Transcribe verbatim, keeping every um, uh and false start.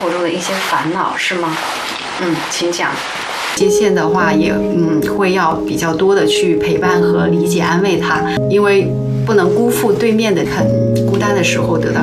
活中的一些烦恼，是吗？嗯，请讲。 接线的话也嗯会要比较多的去陪伴和理解安慰他，因为不能辜负对面的很孤单的时候得到